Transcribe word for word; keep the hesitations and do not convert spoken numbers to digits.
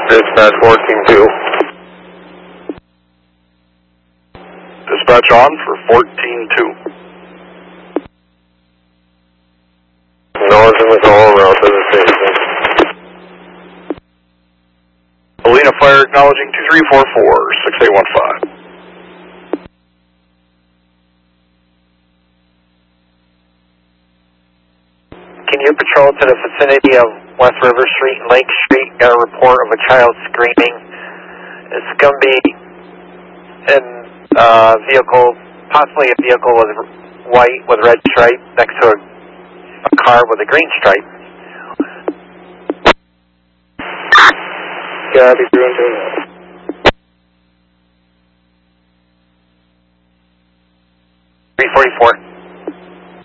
Dispatch fourteen two. Dispatch on for fourteen two. Northern with all around to the station. Alina Fire acknowledging two three four four, six eight one five. Can you patrol to the vicinity of West River Street and Lake Street? Got a report of a child screaming. It's going to be in a vehicle, possibly a vehicle with white with red stripe next to a, a car with a green stripe. Yeah, be through and two. three forty-four.